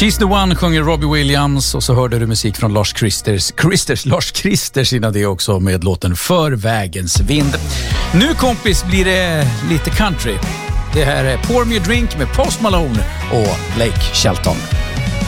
She's the one sjunger Robbie Williams, och så hörde du musik från Lars Kristers innan det också med låten För vägens vind. Nu kompis blir det lite country. Det här är Pour Me a Drink med Post Malone och Blake Shelton.